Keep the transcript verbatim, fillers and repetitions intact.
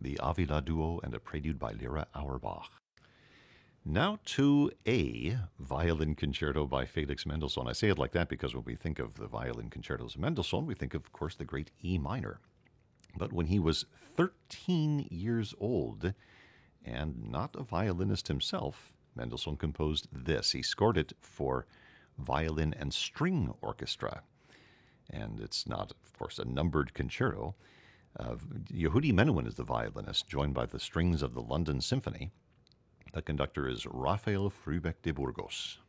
the Avila Duo, and a prelude by Lyra Auerbach. Now to a violin concerto by Felix Mendelssohn. I say it like that because when we think of the violin concertos of Mendelssohn, we think of, of course, the great E minor. But when he was thirteen years old, and not a violinist himself, Mendelssohn composed this. He scored it for violin and string orchestra. And it's not, of course, a numbered concerto. Uh, Yehudi Menuhin is the violinist, joined by the strings of the London Symphony. The conductor is Rafael Frühbeck de Burgos.